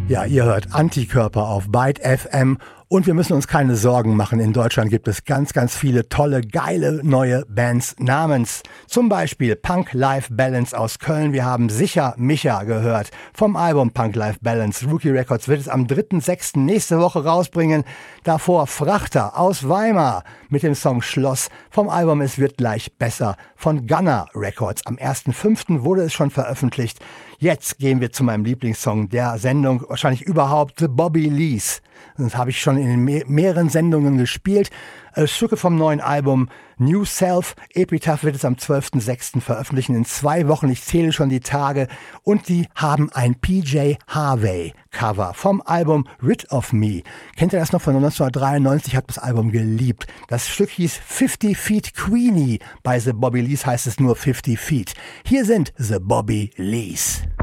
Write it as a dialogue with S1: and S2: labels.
S1: Ja, ihr hört Antikörper auf Byte FM und wir müssen uns keine Sorgen machen. In Deutschland gibt es ganz, ganz viele tolle, geile neue Bands namens zum Beispiel Punk Life Balance aus Köln. Wir haben sicher Micha gehört vom Album Punk Life Balance. Rookie Records wird es am 3.6. nächste Woche rausbringen. Davor Frachter aus Weimar mit dem Song Schloss vom Album Es wird gleich besser von Gunner Records. Am 1.5. wurde es schon veröffentlicht. Jetzt gehen wir zu meinem Lieblingssong der Sendung, wahrscheinlich überhaupt, The Bobby Lees. Das habe ich schon in mehreren Sendungen gespielt. Stücke vom neuen Album New Self. Epitaph wird es am 12.06. veröffentlichen, in 2 Wochen. Ich zähle schon die Tage. Und die haben ein PJ Harvey Cover vom Album Rid of Me. Kennt ihr das noch von 1993? Ich habe das Album geliebt. Das Stück hieß 50 Feet Queenie. Bei The Bobby Lees heißt es nur 50 Feet. Hier sind The Bobby Lees.